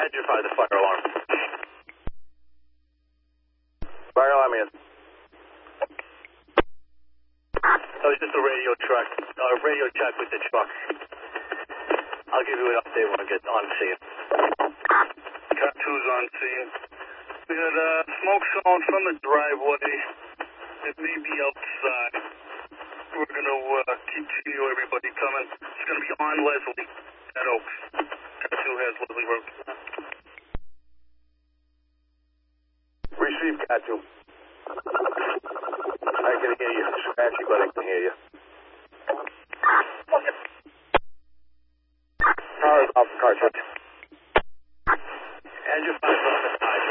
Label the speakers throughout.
Speaker 1: Commander 5, the fire alarm. Fire alarm in. That was just a radio check with the truck. I'll give you an update when I get on scene.
Speaker 2: Cat 2's on scene. We had smoke showing from the driveway. It may be outside. We're going to continue everybody coming. It's going to be on Leslie at Oaks. Cat 2 has Leslie Road.
Speaker 1: Receive, Cat 2. I can hear you. Scratchy, but I can hear you. Power's off the car check. Engine 5 on the side.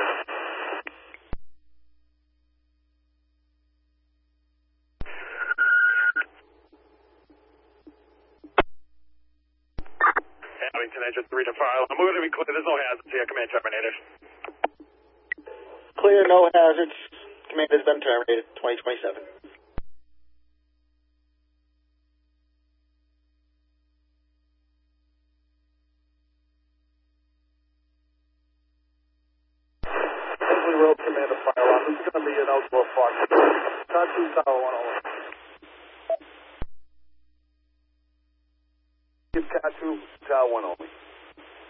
Speaker 3: Hamilton, engine 3 to file. I'm going to be clear. There's no hazards here. Command terminated.
Speaker 4: Clear, no hazards. Command has been terminated. 2027.
Speaker 1: Leslie Road, Commander, fire alarm. This is going to be an outdoor park. Cat 2 Tower 101.